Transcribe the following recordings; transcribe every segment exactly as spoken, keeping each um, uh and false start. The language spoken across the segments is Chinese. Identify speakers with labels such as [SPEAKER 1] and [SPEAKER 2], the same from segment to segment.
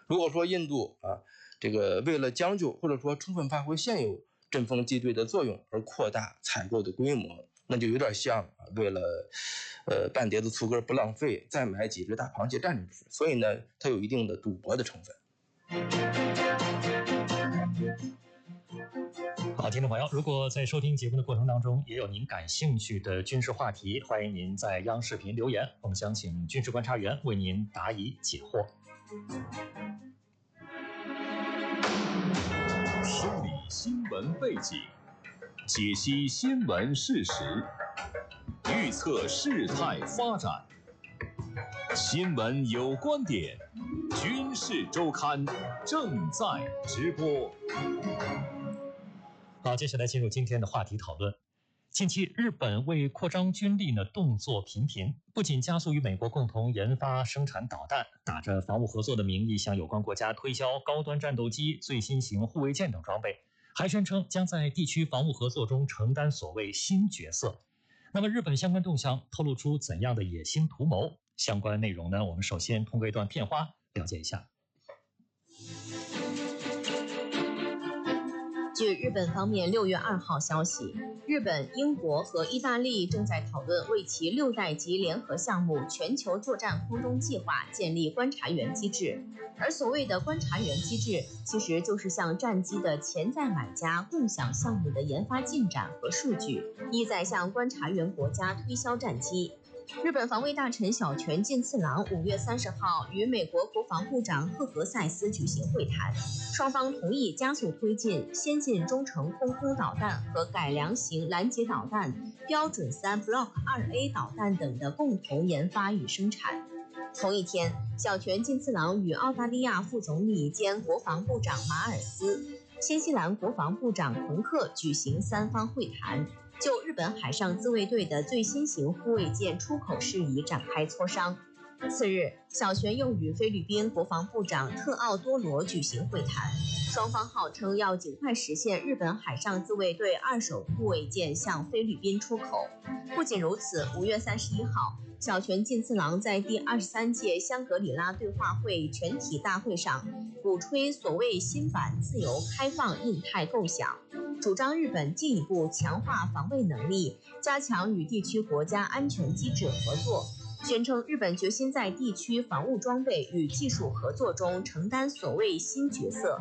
[SPEAKER 1] 如果说印度啊，这个为了将就或者说充分发挥现有阵风机队的作用而扩大采购的规模，那就有点像啊，为了呃半碟子醋根不浪费，再买几只大螃蟹蘸着吃。所以呢，它有一定的赌博的成分。
[SPEAKER 2] 好，听众朋友，如果在收听节目的过程当中也有您感兴趣的军事话题，欢迎您在央视频留言，我们将请军事观察员为您答疑解惑。
[SPEAKER 3] 梳理新闻背景，解析新闻事实，预测事态发展。新闻有观点，军事周刊正在直播。
[SPEAKER 2] 好，接下来进入今天的话题讨论。近期，日本为扩张军力呢，动作频频，不仅加速与美国共同研发生产导弹，打着防务合作的名义向有关国家推销高端战斗机、最新型护卫舰等装备，还宣称将在地区防务合作中承担所谓新角色。那么，日本相关动向透露出怎样的野心图谋？相关内容呢，我们首先通过一段片花了解一下。
[SPEAKER 4] 据日本方面六月二号消息，日本、英国和意大利正在讨论为其六代级联合项目全球作战空中计划建立观察员机制。而所谓的观察员机制，其实就是向战机的潜在买家共享项目的研发进展和数据，意在向观察员国家推销战机。日本防卫大臣小泉进次郎五月三十号与美国国防部长赫格塞斯举行会谈，双方同意加速推进先进中程空空导弹和改良型拦截导弹、标准三 Block 二 A 导弹等的共同研发与生产。同一天，小泉进次郎与澳大利亚副总理兼国防部长马尔斯、新西兰国防部长彭克举行三方会谈，就日本海上自卫队的最新型护卫舰出口事宜展开磋商。次日，小泉又与菲律宾国防部长特奥多罗举行会谈，双方号称要尽快实现日本海上自卫队二手护卫舰向菲律宾出口。不仅如此，五月三十一号，小泉进次郎在第二十三届香格里拉对话会全体大会上鼓吹所谓新版自由开放印太构想，主张日本进一步强化防卫能力，加强与地区国家安全机制合作，宣称日本决心在地区防务装备与技术合作中承担所谓新角色。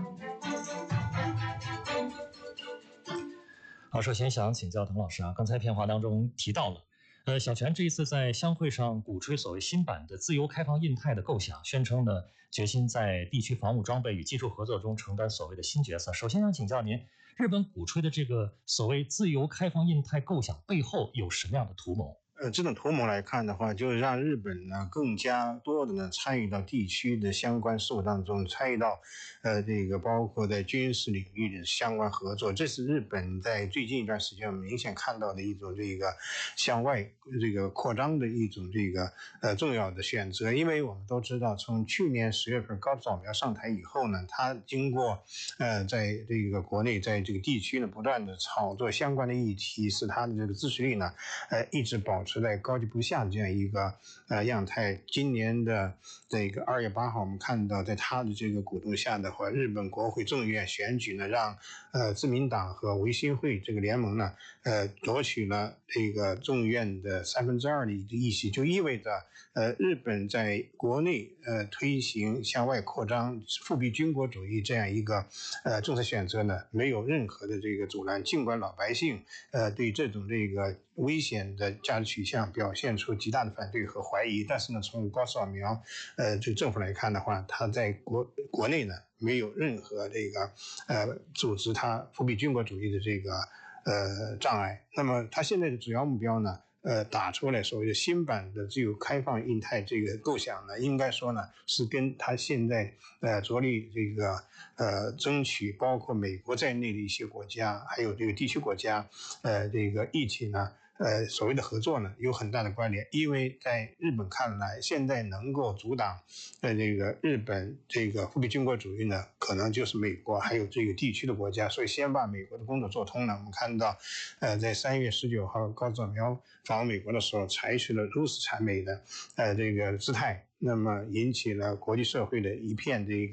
[SPEAKER 2] 好，首先想请教滕老师啊，刚才片花当中提到了，呃，小泉这一次在相会上鼓吹所谓新版的自由开放印太的构想，宣称呢决心在地区防务装备与技术合作中承担所谓的新角色。首先想请教您，日本鼓吹的这个所谓自由开放印太构想背后有什么样的图谋？
[SPEAKER 5] 呃，这种图谋来看的话，就是让日本呢更加多的呢参与到地区的相关事务当中，参与到呃这个包括在军事领域的相关合作。这是日本在最近一段时间明显看到的一种这个向外这个扩张的一种这个呃重要的选择。因为我们都知道，从去年十月份高市早苗上台以后呢，他经过呃在这个国内在这个地区呢不断的炒作相关的议题，使他的这个支持率呢呃一直保持在高居不下这样一个呃样态。今年的这个二月八号，我们看到在他的这个鼓动下的话，日本国会众议院选举呢，让呃自民党和维新会这个联盟呢，呃夺取了这个众议院的三分之二的议席，就意味着呃日本在国内呃推行向外扩张、复辟军国主义这样一个呃政策选择呢，没有任何的这个阻拦。尽管老百姓呃对这种这个危险的价值取向表现出极大的反对和怀疑，但是呢，从高市早苗呃这个政府来看的话，他在国国内呢没有任何这个呃组织他复辟军国主义的这个呃障碍。那么他现在的主要目标呢，呃打出来所谓的新版的自由开放印太这个构想呢，应该说呢是跟他现在呃着力这个呃争取包括美国在内的一些国家，还有这个地区国家呃这个一起呢呃，所谓的合作呢，有很大的关联。因为在日本看来，现在能够阻挡呃这个日本这个复辟军国主义呢，可能就是美国还有这个地区的国家。所以先把美国的工作做通了。我们看到，呃，在三月十九号高市早苗访问美国的时候，采取了如此谄媚的呃这个姿态，那么引起了国际社会的一片这个